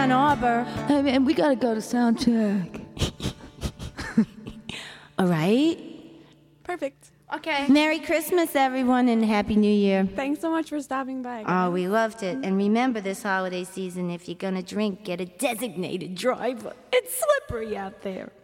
Ann Arbor. And we gotta go to sound check. All right. Perfect. Okay. Merry Christmas, everyone, and Happy New Year. Thanks so much for stopping by, guys. Oh, we loved it. And remember this holiday season, if you're gonna drink, get a designated driver. It's slippery out there.